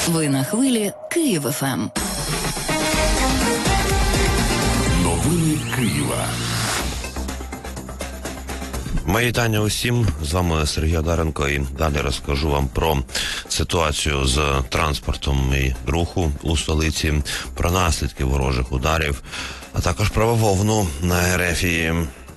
Ви на хвилі Київ ФМ. Новини Києва. Мої вітання усім. З вами Сергій Одаренко, і далі розкажу вам про ситуацію з транспортом і руху у столиці, про наслідки ворожих ударів, а також про бавовну на Ерефії.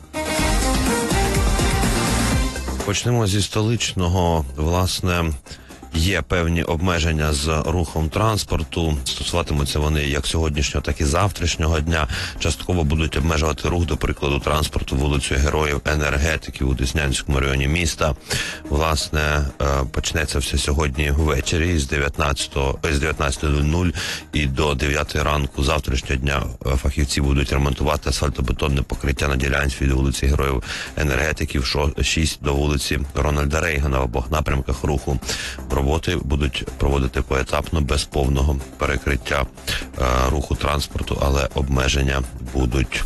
Почнемо зі столичного. Власне, є певні обмеження з рухом транспорту. Стосуватимуться вони як сьогоднішнього, так і завтрашнього дня. Частково будуть обмежувати рух, до прикладу, транспорту вулицею Героїв Енергетики у Деснянському районі міста. Власне, почнеться все сьогодні ввечері з 19:00 і до 9 ранку завтрашнього дня фахівці будуть ремонтувати асфальтобетонне покриття на ділянці від вулиці Героїв Енергетики 6 до вулиці Рональда Рейгана в обох напрямках руху. Роботи будуть проводити поетапно, без повного перекриття руху транспорту, але обмеження будуть.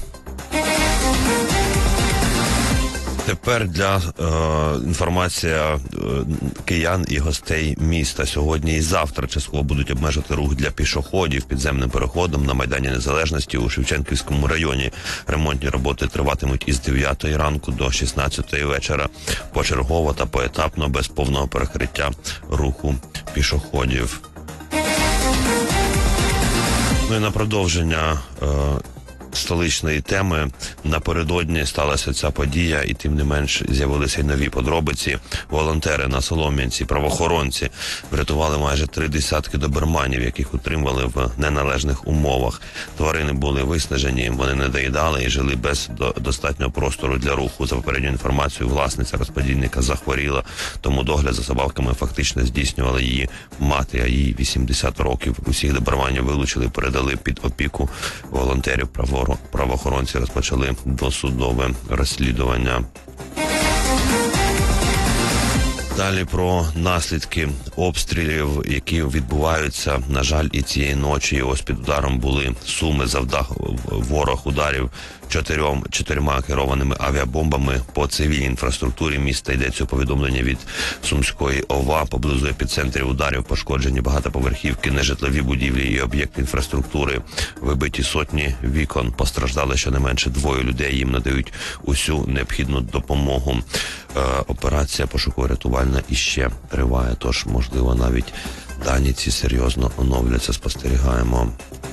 Тепер для інформація киян і гостей міста. Сьогодні і завтра частково будуть обмежити рух для пішоходів підземним переходом на Майдані Незалежності у Шевченківському районі. Ремонтні роботи триватимуть із 9 ранку до 16 вечора. Почергово та поетапно, без повного перекриття руху пішоходів. Ну і на продовження столичної теми. Напередодні сталася ця подія, і тим не менш з'явилися й нові подробиці. Волонтери на Солом'янці, правоохоронці врятували майже 3 десятки доберманів, яких утримували в неналежних умовах. Тварини були виснажені, вони не доїдали і жили без достатнього простору для руху. За попередньою інформацією, власниця розподільника захворіла, тому догляд за собаками фактично здійснювала її мати, а їй 80 років. Усіх доберманів вилучили і передали під опіку волонтерів. Правоохоронці розпочали досудове розслідування. Далі про наслідки обстрілів, які відбуваються, на жаль, і цієї ночі. Ось під ударом були Суми, завдав ворог ударів 4 керованими авіабомбами по цивільній інфраструктурі міста. Йдеться у повідомлення від Сумської ОВА. Поблизу епіцентрів ударів пошкоджені багатоповерхівки, нежитлові будівлі і об'єкти інфраструктури. Вибиті сотні вікон. Постраждали щонайменше 2 людей. Їм надають усю необхідну допомогу. Операція пошуково-рятувальна іще триває, тож, можливо, навіть дані ці серйозно оновляться. Спостерігаємо.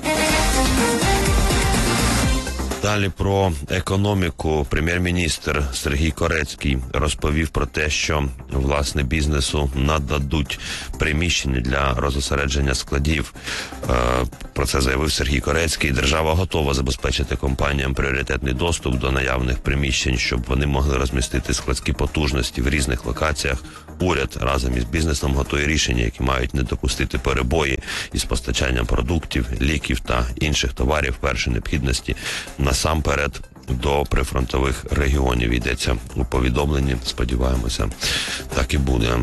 Далі про економіку. Прем'єр-міністр Сергій Корецький розповів про те, що, власне, бізнесу нададуть приміщення для розосередження складів. Про це заявив Сергій Корецький. Держава готова забезпечити компаніям пріоритетний доступ до наявних приміщень, щоб вони могли розмістити складські потужності в різних локаціях. Уряд разом із бізнесом готує рішення, які мають не допустити перебої із постачанням продуктів, ліків та інших товарів першої необхідності насамперед до прифронтових регіонів. Йдеться у повідомленні. Сподіваємося, так і буде.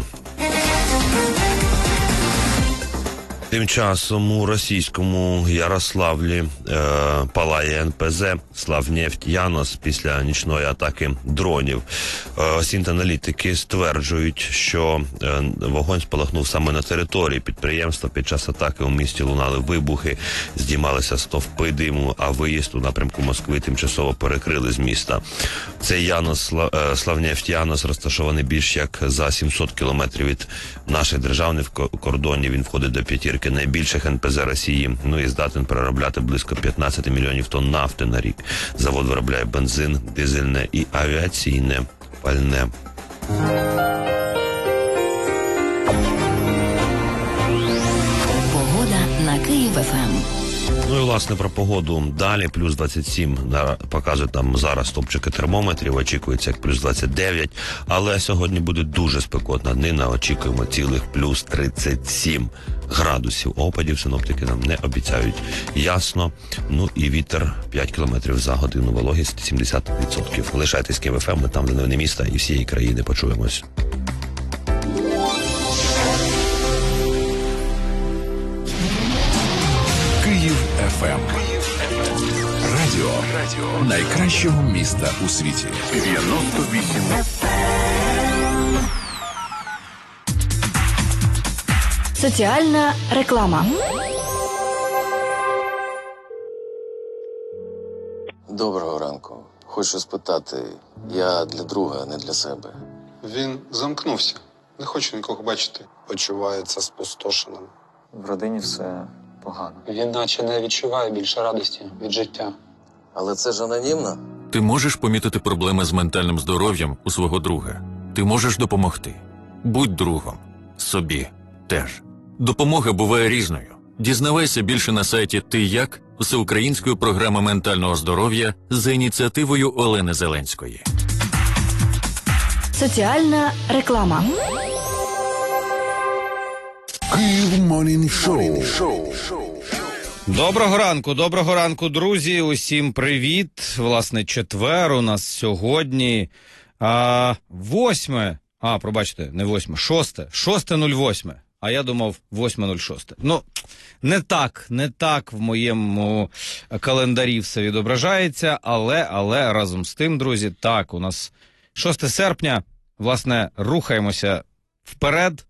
Тим часом у російському Ярославлі палає НПЗ «Славнефть Янос» після нічної атаки дронів. Сінт-аналітики стверджують, що вогонь спалахнув саме на території підприємства. Під час атаки у місті лунали вибухи, здіймалися стовпи диму, а виїзд у напрямку Москви тимчасово перекрили з міста. Цей Янос, «Славнефть Янос», розташований більш як за 700 кілометрів від наших державних кордонів. Він входить до 5 найбільших НПЗ Росії, і здатен переробляти близько 15 мільйонів тонн нафти на рік. Завод виробляє бензин, дизельне і авіаційне пальне. Погода на Київ ФМ. Ну і, власне, про погоду далі. Плюс 27 показують нам зараз стопчики термометрів, очікується як плюс 29, але сьогодні буде дуже спекотна днина, очікуємо цілих плюс 37 градусів. Опадів синоптики нам не обіцяють. Ясно. Ну і вітер 5 кілометрів за годину, вологість 70%. Лишайтесь Київ ФМ, ми там для новини міста і всієї країни почуємось. Київ ФМ. Радіо найкращого міста у світі. 98. Соціальна реклама. Доброго ранку. Хочу спитати, я для друга, не для себе. Він замкнувся. Не хоче нікого бачити. Почувається спустошеним. В родині все погано. Він наче не відчуває більше радості від життя. Але це ж анонімно? Ти можеш помітити проблеми з ментальним здоров'ям у свого друга. Ти можеш допомогти. Будь другом. Собі теж. Допомога буває різною. Дізнавайся більше на сайті «Ти як» всеукраїнської програми ментального здоров'я за ініціативою Олени Зеленської. Соціальна реклама. Київ Морнінг Шоу. Доброго ранку, друзі. Усім привіт. Власне, четвер у нас сьогодні. 6:08. А я думав 8:06. Ну, не так в моєму календарі все відображається, але разом з тим, друзі, так, у нас 6 серпня, власне, рухаємося вперед.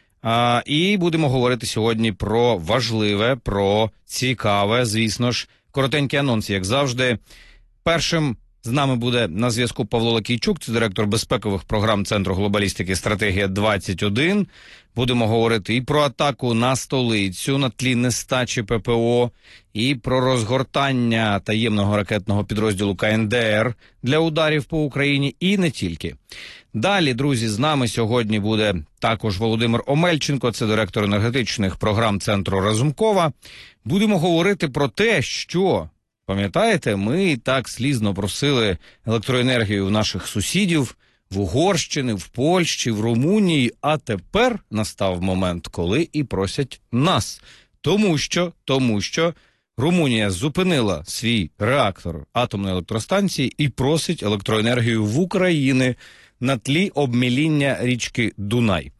І будемо говорити сьогодні про важливе, про цікаве, звісно ж, коротенький анонс, як завжди. Першим з нами буде на зв'язку Павло Лакійчук, це директор безпекових програм Центру глобалістики «Стратегія-21». Будемо говорити і про атаку на столицю на тлі нестачі ППО, і про розгортання таємного ракетного підрозділу КНДР для ударів по Україні, і не тільки. Далі, друзі, з нами сьогодні буде також Володимир Омельченко, це директор енергетичних програм Центру Разумкова. Будемо говорити про те, що, пам'ятаєте, ми так слізно просили електроенергію в наших сусідів, в Угорщини, в Польщі, в Румунії, а тепер настав момент, коли і просять нас. Тому що Румунія зупинила свій реактор атомної електростанції і просить електроенергію в Україні на тлі обміління річки Дунай.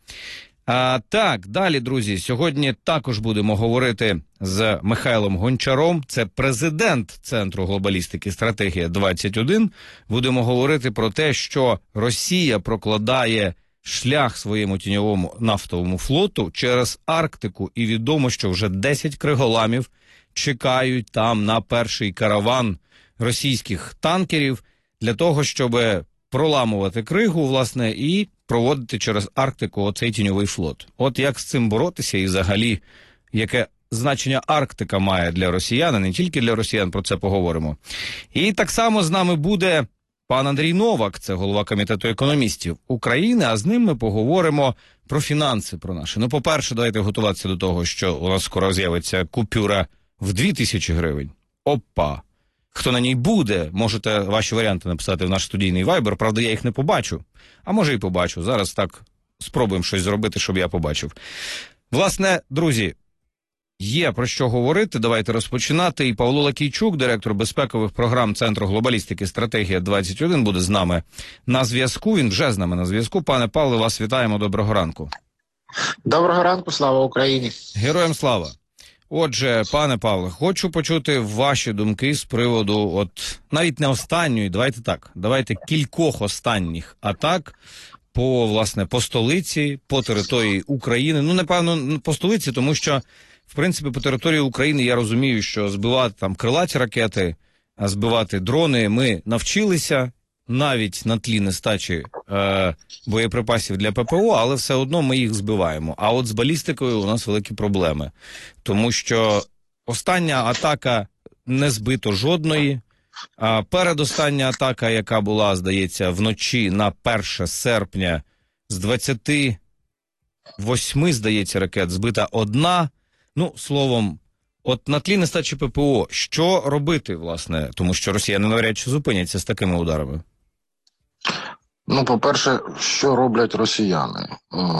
Так, далі, друзі, сьогодні також будемо говорити з Михайлом Гончаром, це президент Центру глобалістики «Стратегія-21». Будемо говорити про те, що Росія прокладає шлях своєму тіньовому нафтовому флоту через Арктику, і відомо, що вже 10 криголамів чекають там на перший караван російських танкерів для того, щоб проламувати кригу, власне, і проводити через Арктику оцей тіньовий флот. От як з цим боротися і взагалі, яке значення Арктика має для росіян, а не тільки для росіян, про це поговоримо. І так само з нами буде пан Андрій Новак, це голова Комітету економістів України, а з ним ми поговоримо про фінанси, про наші. Ну, по-перше, давайте готуватися до того, що у нас скоро з'явиться купюра в 2000 гривень. Опа! Хто на ній буде, можете ваші варіанти написати в наш студійний вайбер. Правда, я їх не побачу. А може і побачу. Зараз так спробуємо щось зробити, щоб я побачив. Власне, друзі, є про що говорити. Давайте розпочинати. І Павло Лакійчук, директор безпекових програм Центру глобалістики «Стратегія-21», буде з нами на зв'язку. Він вже з нами на зв'язку. Пане Павле, вас вітаємо. Доброго ранку. Доброго ранку. Слава Україні. Героям слава. Отже, пане Павле, хочу почути ваші думки з приводу, от навіть не останньої, давайте кількох останніх атак по столиці, по території України. Ну, напевно, по столиці, тому що, в принципі, по території України я розумію, що збивати там крилаті ракети, а збивати дрони ми навчилися, навіть на тлі нестачі боєприпасів для ППО, але все одно ми їх збиваємо. А от з балістикою у нас великі проблеми. Тому що остання атака не збито жодної. Передостання атака, яка була, здається, вночі на 1 серпня, з 28, здається, ракет збита одна. Ну, словом, от на тлі нестачі ППО, що робити, власне? Тому що росіяни навряд чи зупиняться з такими ударами. Ну, по-перше, що роблять росіяни?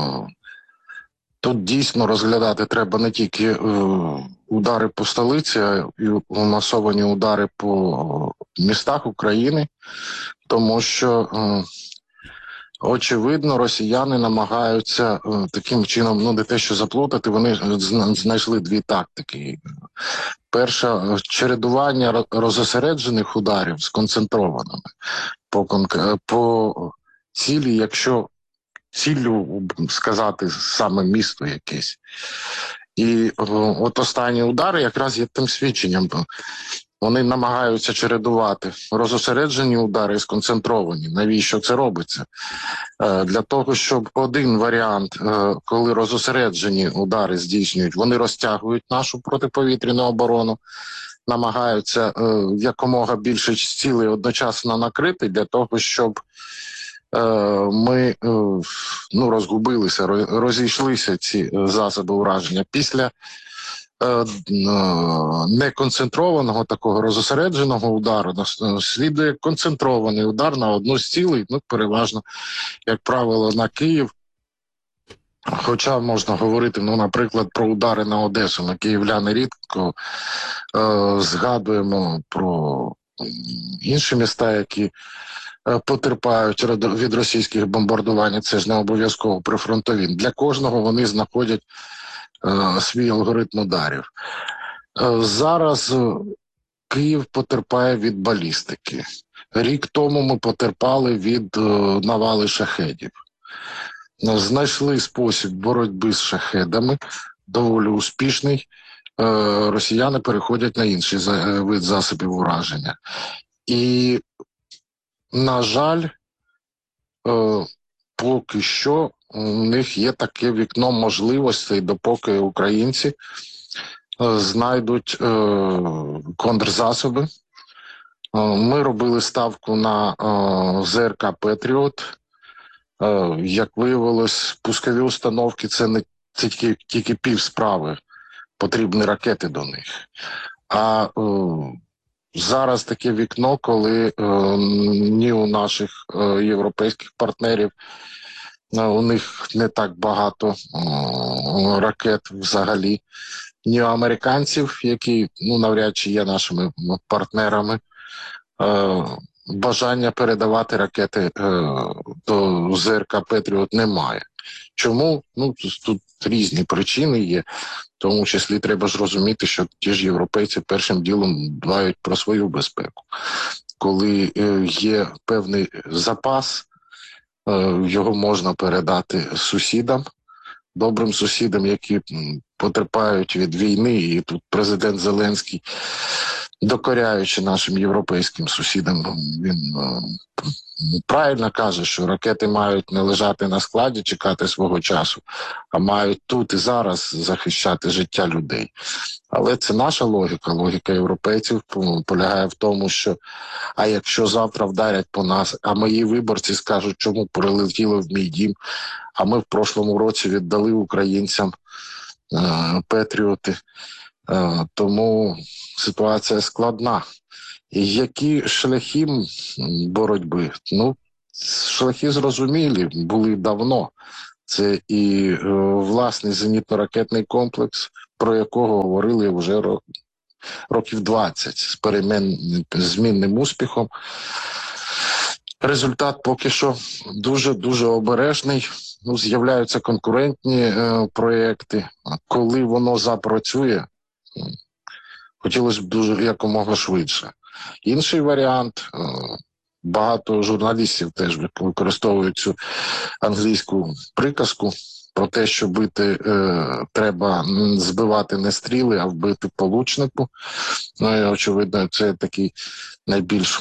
Тут дійсно розглядати треба не тільки удари по столиці, а й масовані удари по містах України, тому що, очевидно, росіяни намагаються таким чином, ну, не те, що заплутати, вони знайшли дві тактики. Перша – чередування розосереджених ударів сконцентрованими по цілі, якщо ціллю сказати саме місто якесь. І от останні удари якраз є тим свідченням. Вони намагаються чередувати розосереджені удари і сконцентровані. Навіщо це робиться? Для того, щоб один варіант, коли розосереджені удари здійснюють, вони розтягують нашу протиповітряну оборону, намагаються якомога більше цілей одночасно накрити для того, щоб ми розгубилися, розійшлися ці засоби ураження. Після неконцентрованого такого розосередженого удару слідує концентрований удар на одну з цілей, переважно, як правило, на Київ. Хоча можна говорити, наприклад, про удари на Одесу. Ми київляни рідко згадуємо про інші міста, які потерпають від російських бомбардувань. Це ж не обов'язково прифронтові. Для кожного вони знаходять свій алгоритм ударів. Зараз Київ потерпає від балістики. Рік тому ми потерпали від навали шахедів. Знайшли спосіб боротьби з шахедами, доволі успішний. Росіяни переходять на інший вид засобів ураження. І, на жаль, поки що у них є таке вікно можливостей, допоки українці знайдуть контрзасоби. Ми робили ставку на ЗРК «Петріот». Як виявилось, пускові установки – це тільки пів справи. Потрібні ракети до них. А зараз таке вікно, коли ні у наших європейських партнерів, у них не так багато ракет взагалі, ні у американців, які навряд чи є нашими партнерами, бажання передавати ракети до ЗРК «Петріот» немає. Чому? Тут різні причини є. В тому числі треба ж розуміти, що ті ж європейці першим ділом дбають про свою безпеку. Коли є певний запас, його можна передати сусідам, добрим сусідам, які потерпають від війни. І тут президент Зеленський, докоряючи нашим європейським сусідам, він правильно каже, що ракети мають не лежати на складі, чекати свого часу, а мають тут і зараз захищати життя людей. Але це наша логіка. Логіка європейців полягає в тому, що а якщо завтра вдарять по нас, а мої виборці скажуть, чому прилетіло в мій дім, а ми в прошлому році віддали українцям «Петріоти». Тому ситуація складна. І які шляхи боротьби? Шляхи зрозумілі, були давно. Це і власний зенітно-ракетний комплекс, про якого говорили вже років 20 з змінним успіхом. Результат поки що дуже-дуже обережний. З'являються конкурентні проєкти. Коли воно запрацює, хотілося б дуже якомога швидше. Інший варіант, багато журналістів теж використовують цю англійську приказку про те, що бити треба збивати не стріли, а вбити по лучнику. І, очевидно, це такий найбільш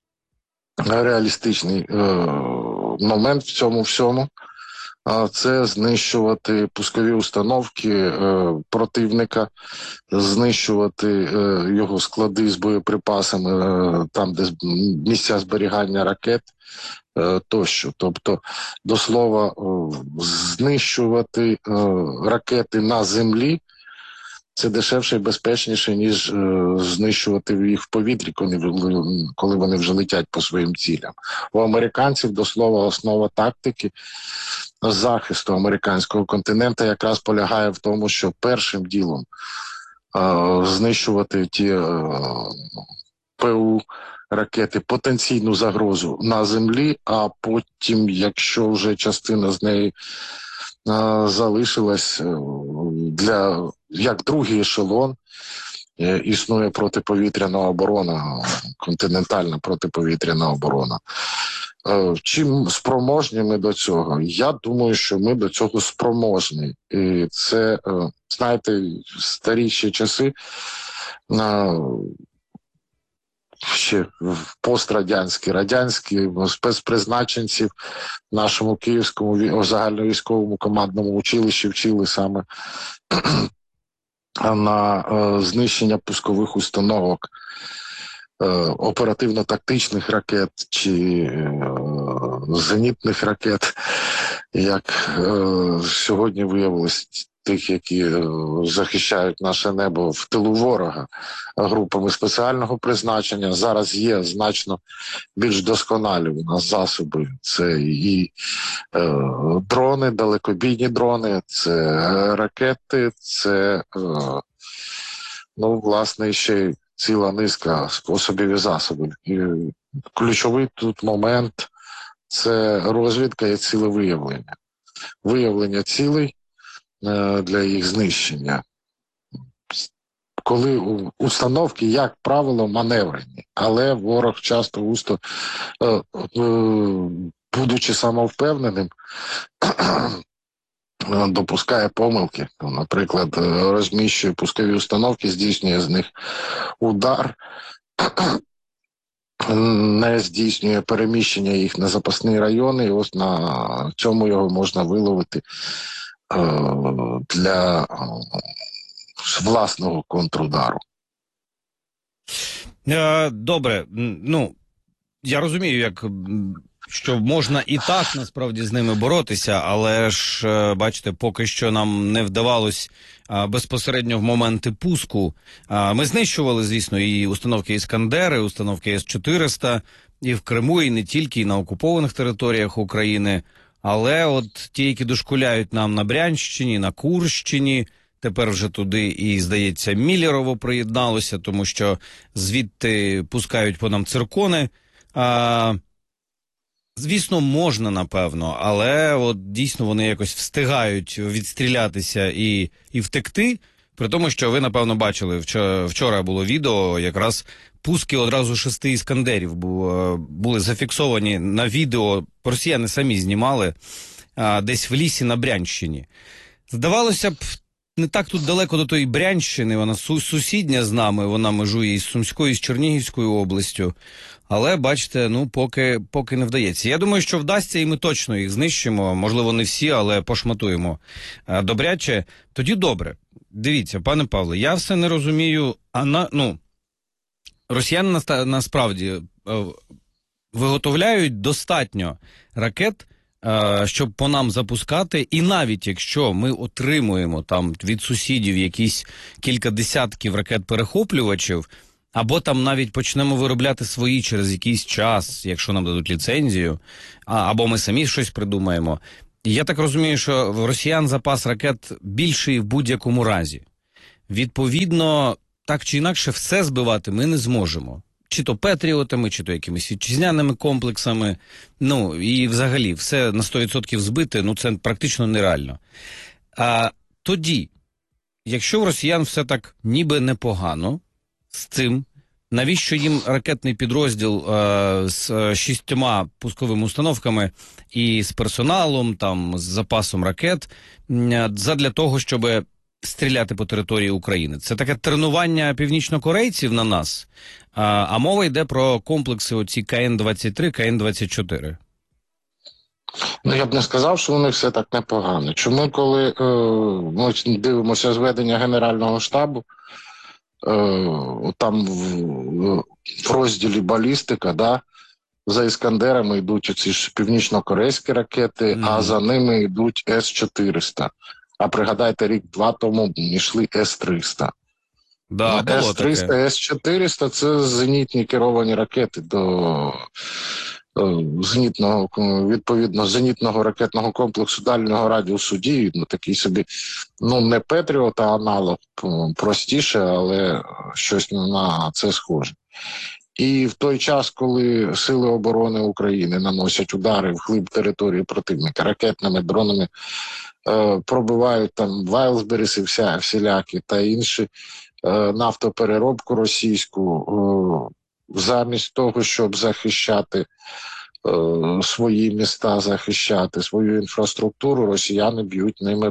реалістичний момент в цьому всьому. Це знищувати пускові установки противника, знищувати його склади з боєприпасами, там, де місця зберігання ракет тощо. Тобто, до слова, знищувати ракети на землі – це дешевше і безпечніше, ніж знищувати їх в повітрі, коли вони вже летять по своїм цілям. У американців, до слова, основа тактики захисту американського континенту якраз полягає в тому, що першим ділом знищувати ті ПУ ракети, потенційну загрозу на землі, а потім, якщо вже частина з неї залишилась як другий ешелон, існує протиповітряна оборона, континентальна протиповітряна оборона. Чим спроможні ми до цього? Я думаю, що ми до цього спроможні. І це, знаєте, старі ще часи, ще радянські спецпризначенців в нашому Київському загальновійськовому командному училищі вчили саме на знищення пускових установок, оперативно-тактичних ракет чи зенітних ракет, як сьогодні виявилось, тих, які захищають наше небо в тилу ворога групами спеціального призначення. Зараз є значно більш досконалі у нас засоби. Це і дрони, далекобійні дрони, це ракети, це, власне, ще й ціла низка способів і засобів. І ключовий тут момент – це розвідка і цілевиявлення. Виявлення цілей для їх знищення. Коли установки, як правило, маневрені, але ворог часто густо, будучи самовпевненим, допускає помилки. Наприклад, розміщує пускові установки, здійснює з них удар, не здійснює переміщення їх на запасні райони, і ось на цьому його можна виловити для власного контрудару. Добре, я розумію, що можна і так насправді з ними боротися, але ж, бачите, поки що нам не вдавалось безпосередньо в моменти пуску. Ми знищували, звісно, і установки «Іскандери», установки С-400, і в Криму, і не тільки, і на окупованих територіях України. Але от ті, які дошкуляють нам на Брянщині, на Курщині, тепер вже туди і, здається, Міллерово приєдналося, тому що звідти пускають по нам циркони. Звісно, можна, напевно, але от дійсно вони якось встигають відстрілятися і втекти, при тому, що ви, напевно, бачили, вчора було відео, якраз пуски одразу 6 «Іскандерів» були зафіксовані на відео, росіяни самі знімали, десь в лісі на Брянщині. Здавалося б, не так тут далеко до тої Брянщини, вона сусідня з нами, вона межує із Сумською, і з Чернігівською областю. Але, бачите, поки не вдається. Я думаю, що вдасться, і ми точно їх знищимо. Можливо, не всі, але пошматуємо добряче. Тоді добре. Дивіться, пане Павле, я все не розумію. Росіяни насправді виготовляють достатньо ракет, щоб по нам запускати, і навіть якщо ми отримуємо там від сусідів якісь кілька десятків ракет-перехоплювачів, або там навіть почнемо виробляти свої через якийсь час, якщо нам дадуть ліцензію, або ми самі щось придумаємо. І я так розумію, що в росіян запас ракет більший в будь-якому разі. Відповідно, так чи інакше, все збивати ми не зможемо. Чи то Петріотами, чи то якимись вітчизняними комплексами. І взагалі, все на 100% збити, це практично нереально. Тоді, якщо в росіян все так ніби непогано з цим, навіщо їм ракетний підрозділ з 6 пусковими установками і з персоналом, з запасом ракет, задля того, щоб стріляти по території України? Це таке тренування північнокорейців на нас, а мова йде про комплекси оці КН-23, КН-24. Я б не сказав, що у них все так непогано. Чому, коли ми дивимося зведення Генерального штабу, там в розділі балістика, за «Іскандерами» йдуть оці ж північно-корейські ракети, а за ними йдуть С-400. А пригадайте, рік-два тому йшли С-300. С-300, С-400 – це зенітні керовані ракети до зенітного ракетного комплексу дальнього радіусу дії. Такий собі, не Петріот, а аналог, простіше, але щось на це схоже. І в той час, коли Сили оборони України наносять удари в глиб території противника ракетними, дронами, пробивають там Вайлсберіс і всілякі та інші, нафтопереробку російську, замість того, щоб захищати свої міста, захищати свою інфраструктуру, росіяни б'ють ними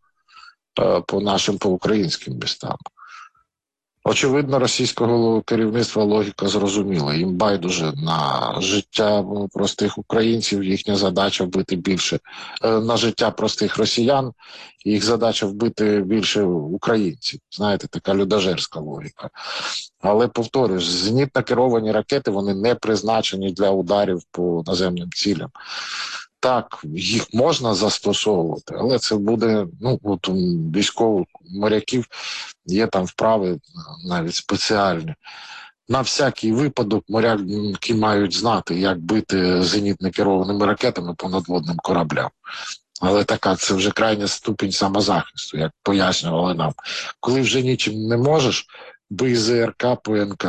по нашим, по українським містам. Очевидно, російського керівництва логіка зрозуміла. Їм байдуже на життя простих українців, їхня задача вбити більше. На життя простих росіян, їх задача вбити більше українців. Знаєте, така людожерська логіка. Але, повторюю, зенітно керовані ракети, вони не призначені для ударів по наземним цілям. Так, їх можна застосовувати, але це буде, от у військових моряків є там вправи навіть спеціальні. На всякий випадок моряки мають знати, як бити зенітно керованими ракетами по надводним кораблям. Але це вже крайня ступінь самозахисту, як пояснювали нам. Коли вже нічим не можеш, бий ЗРК по НК.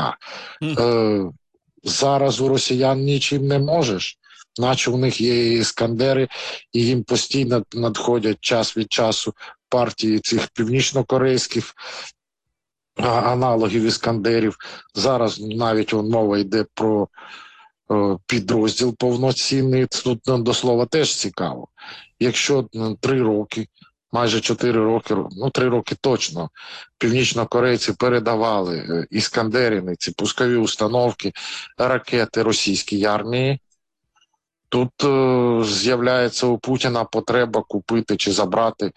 Зараз у росіян нічим не можеш, наче у них є іскандери, і їм постійно надходять час від часу партії цих північно-корейських аналогів іскандерів. Зараз навіть мова йде про підрозділ повноцінний. Тут до слова теж цікаво. Якщо 3 роки, майже 4 роки, 3 роки точно, північно-корейці передавали іскандерини, ці пускові установки, ракети російській армії, тут з'являється у Путіна потреба купити чи забрати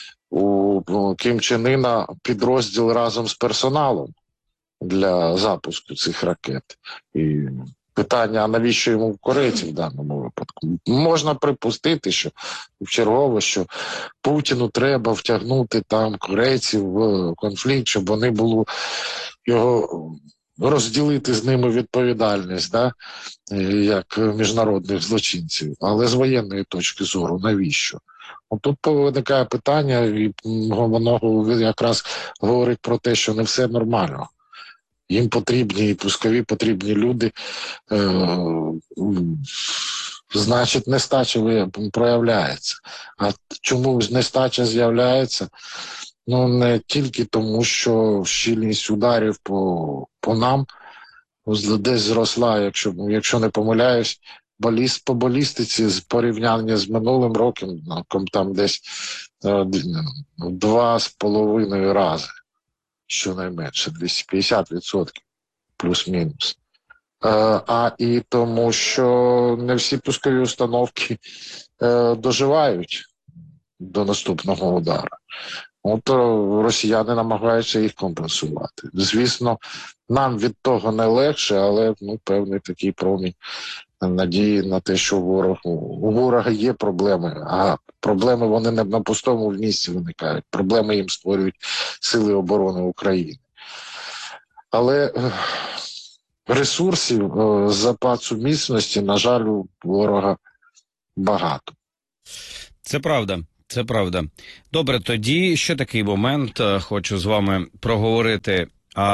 у Кім Чен Іна підрозділ разом з персоналом для запуску цих ракет. І питання, а навіщо йому корейці в даному випадку? Можна припустити, що вчергово, що Путіну треба втягнути там корейців в конфлікт, щоб вони були його розділити з ними відповідальність, як міжнародних злочинців. Але з воєнної точки зору, навіщо? Тут виникає питання, і воно якраз говорить про те, що не все нормально. Їм потрібні, і пускові потрібні люди, значить, нестача проявляється. А чому нестача з'являється? Не тільки тому, що щільність ударів по нам десь зросла, якщо не помиляюсь, по балістиці з порівняння з минулим роком, там десь 2,5 рази, щонайменше, 250%, плюс-мінус. А і тому, що не всі пускові установки доживають до наступного удару. Росіяни намагаються їх компенсувати. Звісно, нам від того не легше, але певний такий промінь надії на те, що у ворога є проблеми, а проблеми вони не на пустому місці виникають. Проблеми їм створюють Сили оборони України. Але ресурсів, запасу міцності, на жаль, у ворога багато. Це правда. Це правда. Добре, тоді ще такий момент хочу з вами проговорити.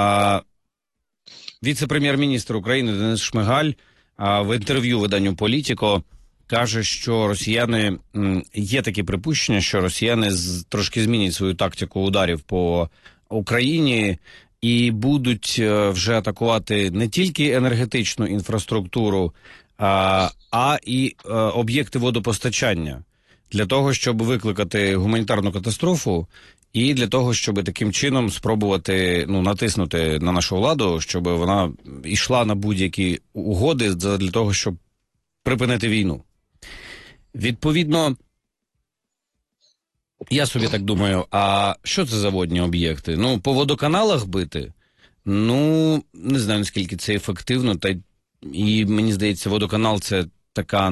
Віце-прем'єр-міністр України Денис Шмигаль в інтерв'ю виданню «Політіко» каже, що росіяни, є такі припущення, що росіяни трошки змінять свою тактику ударів по Україні і будуть вже атакувати не тільки енергетичну інфраструктуру, а і об'єкти водопостачання. Для того, щоб викликати гуманітарну катастрофу і для того, щоб таким чином спробувати натиснути на нашу владу, щоб вона йшла на будь-які угоди для того, щоб припинити війну. Відповідно, я собі так думаю, а що це за водні об'єкти? По водоканалах бити? Не знаю, наскільки це ефективно, і мені здається, водоканал – це така,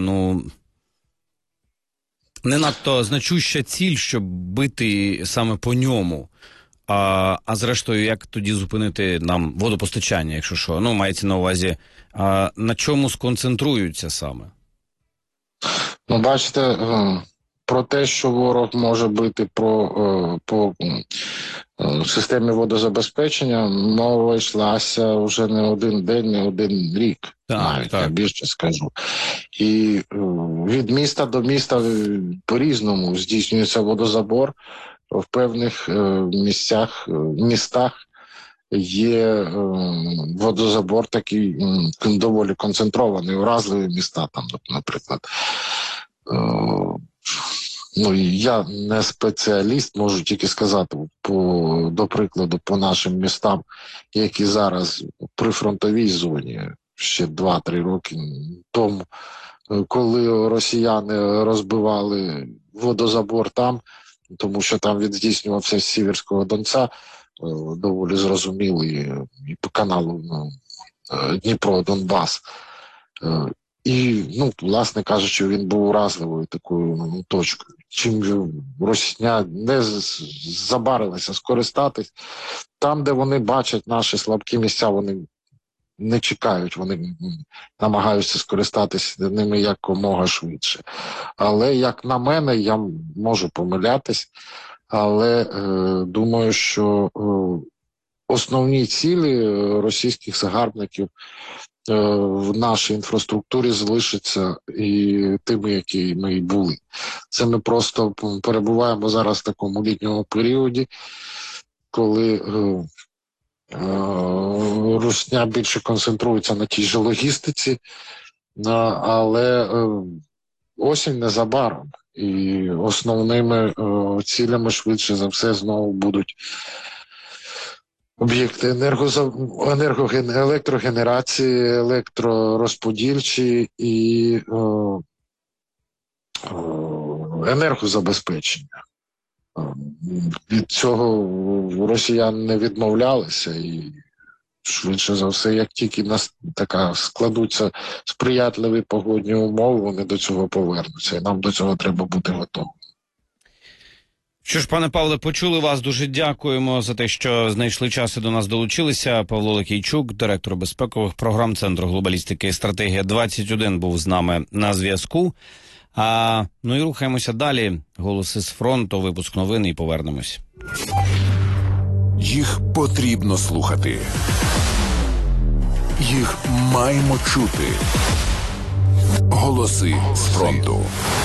не надто значуща ціль, щоб бити саме по ньому. А зрештою, як тоді зупинити нам водопостачання, якщо що? Мається на увазі, на чому сконцентруються саме? Бачите, про те, що ворог може бити по системі водозабезпечення, мова йшлася вже не один день, не один рік. Я більше скажу. І від міста до міста по-різному здійснюється водозабор. В певних містах є водозабор такий доволі концентрований, уразливі міста, там, наприклад. Ну, я не спеціаліст, можу тільки сказати, до прикладу, по нашим містам, які зараз при фронтовій зоні, ще 2-3 роки тому, коли росіяни розбивали водозабор там, тому що там він здійснювався з Сіверського Донця, доволі зрозумілий, і по каналу Дніпро-Донбас. І, ну, власне кажучи, він був уразливою такою точкою. Чим Росія не забарилася скористатись. Там, де вони бачать наші слабкі місця, вони не чекають, вони намагаються скористатися ними якомога швидше. Але, як на мене, я можу помилятись, але думаю, що основні цілі російських загарбників в нашій інфраструктурі залишаться і тими, які ми і були. Це ми просто перебуваємо зараз в такому літньому періоді, коли Русня більше концентрується на тій же логістиці, але осінь незабаром. І основними цілями, швидше за все, знову будуть об'єкти електрогенерації, електророзподільчі і енергозабезпечення. Від цього росіяни не відмовлялися і швидше за все, як тільки складуться сприятливі погодні умови, вони до цього повернуться. І нам до цього треба бути готовими. Що ж, пане Павле, почули вас. Дуже дякуємо за те, що знайшли час і до нас долучилися. Павло Лакійчук, директор безпекових програм Центру глобалістики і стратегія 21, був з нами на зв'язку. Ну і рухаємося далі. Голоси з фронту, випуск новин і повернемось. Їх потрібно слухати. Їх маємо чути. Голоси з фронту.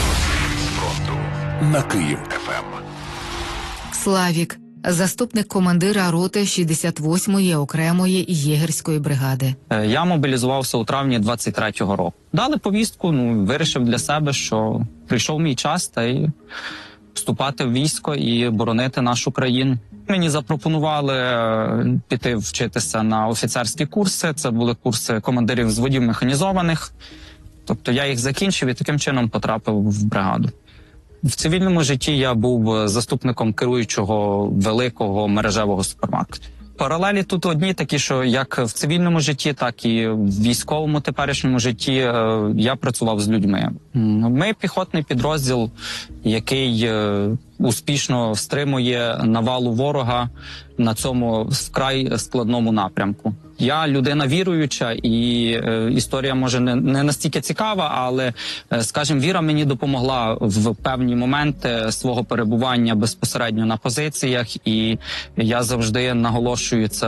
На Київ ФМ. Славік, заступник командира роти 68-ї окремої єгерської бригади. Я мобілізувався у травні 23-го року. Дали повістку, вирішив для себе, що прийшов мій час та й вступати в військо і боронити нашу країну. Мені запропонували піти вчитися на офіцерські курси. Це були курси командирів взводів механізованих. Тобто я їх закінчив і таким чином потрапив в бригаду. В цивільному житті я був заступником керуючого великого мережевого супермаркету. Паралелі тут одні такі, що як в цивільному житті, так і в військовому теперішньому житті я працював з людьми. Ми піхотний підрозділ, який успішно стримує навалу ворога на цьому вкрай складному напрямку. Я людина віруюча, і історія може не настільки цікава, але, скажімо, віра мені допомогла в певні моменти свого перебування безпосередньо на позиціях, і я завжди наголошую це